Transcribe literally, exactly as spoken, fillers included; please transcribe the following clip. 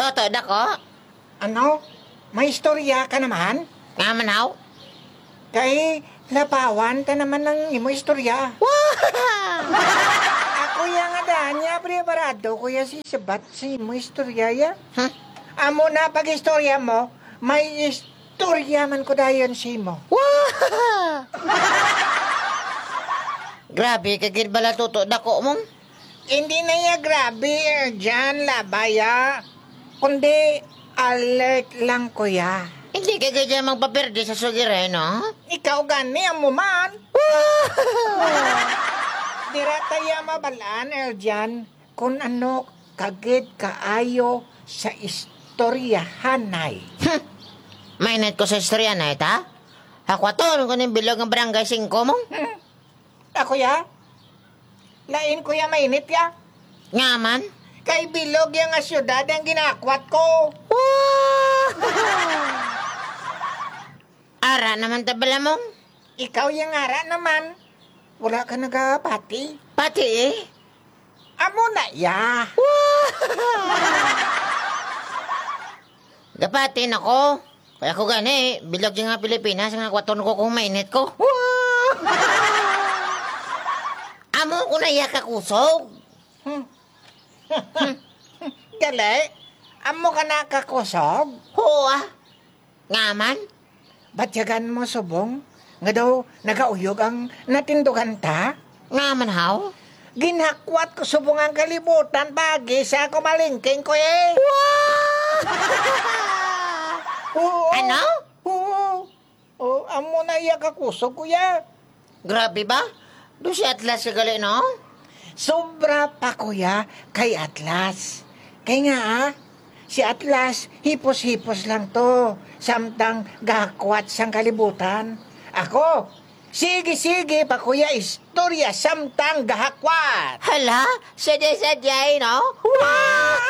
Totoo dako? Ano? May istorya ka naman? Nga man haw? Kay lapawan ta naman ng imo istorya. Wow! Ako yang ada niya preparado kuya si sabat si imo istorya ya. Huh? Amo na pag istorya mo, may istorya man ko dayon si mo. Wow! Grabe, kagid bala tuto dako mong. Hindi na ya grabe dyan labaya. Kundi alert lang kuya. Hindi ka kaya magpaperde sa sugire, no? Ikaw gani ang muman. Dira tayo mabalaan, Eljan, kung ano kagid kaayo sa istoryahanay. Hmm. Mainit ko sa istorya na ita? Hakwaton ko ng bilog ng barangay singko mong. Hmm. Ako ya? Lain ko ya mainit ya? Nga man? Kay bilog yung nga syudad ang ginakwat ko. Ara naman tabala mong. Ikaw yung ara naman. Wala ka nagapati. Pati eh. Amo na ya. Gapatin ako. Kaya ko gani, bilog yung nga Pilipinas, nga kwaton ko kung mainit ko. Amo ko na yakakusog. Hmm. Gali, amo ka nakakusog? Oo ah. Nga man? Batyagan mo subong? Nga daw nagauyog ang natindugan ta? Nga man haw? Ginakwat ko subong ang kalibutan pagi sa kumalingking ko eh. Oo. Ano? Oo. Oo, amo na iya kakusog kuya. Grabe ba? Doon si Atlas sa gali, no? Sobra pa kuya kay Atlas. Kay nga ah, si Atlas hipos-hipos lang to. Samtang gakwat sang kalibutan. Ako, sige-sige pa kuya istorya samtang gahakwat. Hala, sadya-sadya, no? Wow!